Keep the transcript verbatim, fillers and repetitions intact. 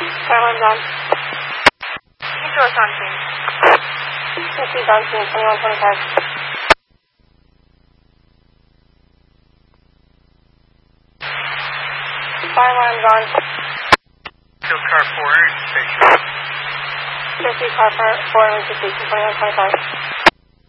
Fire alarm's on. Doors on, please. Proceed on scene, twenty-one twenty-five. Fire alarm's on. Still car four, station. Proceed car four, emergency station, twenty-one twenty-five.